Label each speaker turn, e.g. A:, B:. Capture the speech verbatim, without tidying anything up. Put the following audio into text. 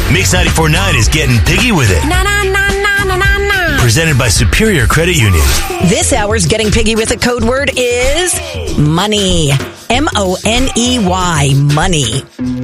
A: Mix ninety-four point nine is getting piggy with it.
B: Na na na na na na na.
A: Presented by Superior Credit Union.
C: This hour's Getting Piggy with a code word is money. M O N E Y, money.